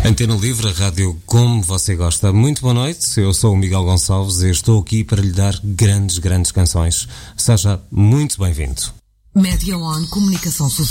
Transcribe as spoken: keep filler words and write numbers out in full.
Antena Livre, a rádio como você gosta. Muito boa noite, eu sou o Miguel Gonçalves e estou aqui para lhe dar grandes, grandes canções. Seja muito bem-vindo. Media One Comunicação Social.